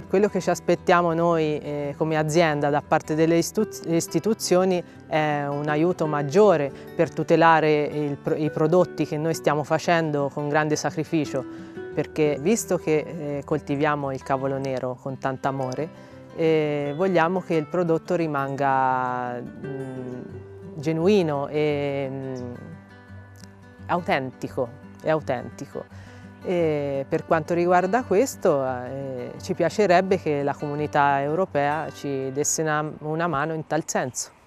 Quello che ci aspettiamo noi come azienda da parte delle istituzioni è un aiuto maggiore per tutelare i prodotti che noi stiamo facendo con grande sacrificio, perché visto che coltiviamo il cavolo nero con tanto amore, vogliamo che il prodotto rimanga genuino e autentico. E per quanto riguarda questo ci piacerebbe che la comunità europea ci desse una mano in tal senso.